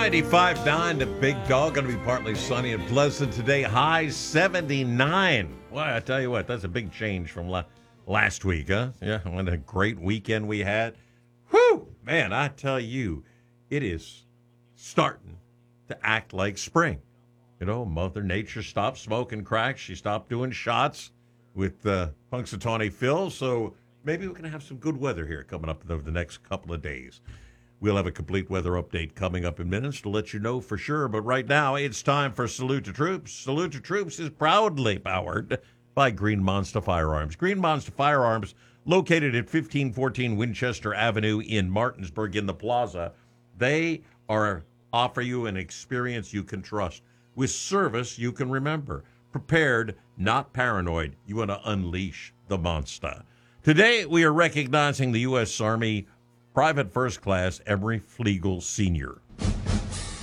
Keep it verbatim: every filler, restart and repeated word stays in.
ninety-five point nine, the Big Dog. Going to be partly sunny and pleasant today. High seventy-nine. Well, I tell you what, that's a big change from la- last week, huh? Yeah, what a great weekend we had. Whew! Man, I tell you, it is starting to act like spring. You know, Mother Nature stopped smoking crack. She stopped doing shots with uh, Punxsutawney Phil. So maybe we can have some good weather here coming up over the next couple of days. We'll have a complete weather update coming up in minutes to let you know for sure. But right now, it's time for Salute to Troops. Salute to Troops is proudly powered by Green Monster Firearms. Green Monster Firearms, located at fifteen fourteen Winchester Avenue in Martinsburg in the Plaza. They are offer you an experience you can trust with service you can remember. Prepared, not paranoid. You want to unleash the monster. Today, we are recognizing the U S. Army Private First Class Emery Flegel Senior